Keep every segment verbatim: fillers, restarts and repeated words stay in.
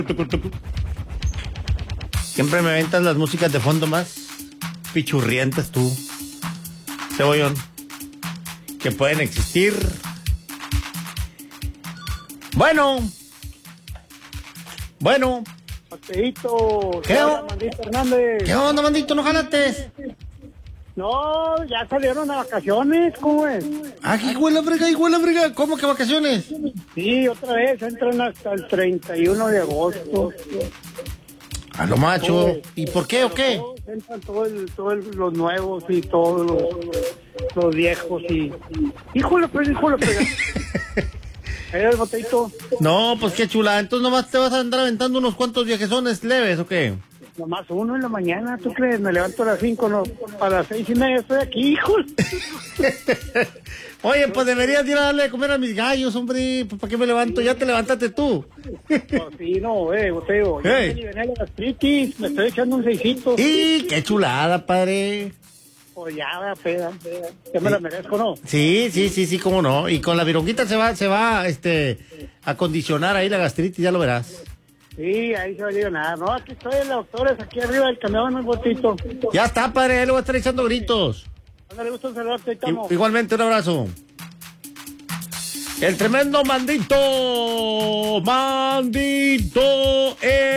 Siempre me aventas las músicas de fondo más pichurrientas tú, Cebollón, que pueden existir. Bueno, bueno. Mateito, ¿Qué onda, Mandito Hernández? ¿Qué onda, Mandito? ¿No jalates? No, ya salieron a vacaciones, ¿cómo es? Ah, hijo de la frega, hijo de la frega. ¿Cómo que vacaciones? Sí, otra vez, entran hasta el treinta y uno de agosto. A lo macho. ¿Y por qué o qué? Todos entran todos todo el, los nuevos y todos los, los viejos y... Híjole, pues, híjole, pues. ¿Era el Mateito? No, pues qué chula. Entonces nomás te vas a andar aventando unos cuantos viajezones leves, ¿o qué? Nomás uno en la mañana, ¿tú crees? Me levanto a las cinco, no, para las seis y media estoy aquí, híjole. Oye, pues deberías ir a darle de comer a mis gallos, hombre. Pues, ¿para qué me levanto? Ya te levantaste tú. No, sí, no, eh, Boteo. Ya Hey. me venía la gastritis, me estoy echando un seisito. ¡Y qué chulada, padre! Pues ya, la peda, peda. Ya me la merezco, ¿no? Sí, sí, sí, sí, cómo no. Y con la vironguita se va, se va, este, a condicionar ahí la gastritis, ya lo verás. Sí, ahí se va a ir nada. No, aquí estoy en la doctora, aquí arriba del camión, un botito. Ya está, padre, le voy a estar echando gritos. Ándale, gusto saludarte, estamos. I- igualmente, un abrazo. El tremendo Mandito, Mandito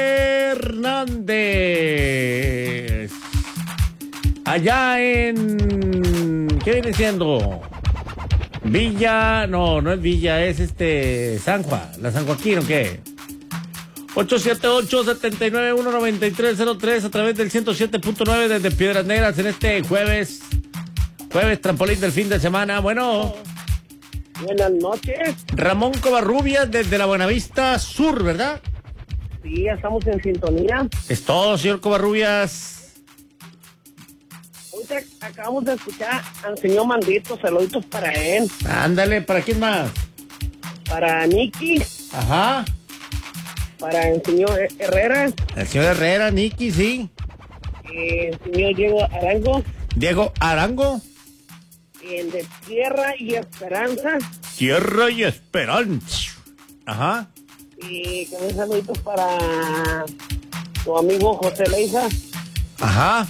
Hernández. Allá en... ¿Qué viene siendo? Villa... No, no es Villa, es este... San Juan. ¿La San Joaquín o qué? ocho siete ocho, siete nueve uno, nueve tres cero tres a través del ciento siete punto nueve desde Piedras Negras en este jueves. Jueves trampolín del fin de semana. Bueno... Buenas noches. Ramón Covarrubias desde la Buenavista Sur, ¿verdad? Sí, ya estamos en sintonía. Es todo, señor Covarrubias. Ahorita acabamos de escuchar al señor Mandito, saluditos para él. Ándale, ¿para quién más? Para Nicky, Ajá. para el señor Herrera, El señor Herrera, Nicky, sí. eh, el señor Diego Arango, Diego Arango. el de Tierra y Esperanza. Tierra y Esperanza. Ajá. Y con un saludito para tu amigo José Leiza. Ajá.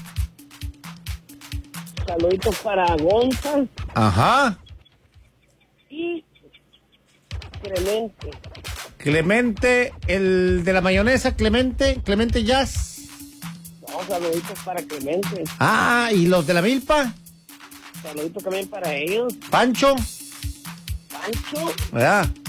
Saluditos para Gonza Ajá. y Clemente. Clemente, el de la mayonesa, Clemente, Clemente Jazz. No, saluditos para Clemente. Ah, ¿y los de la milpa? Saluditos también para ellos. Pancho. Pancho, ¿Verdad?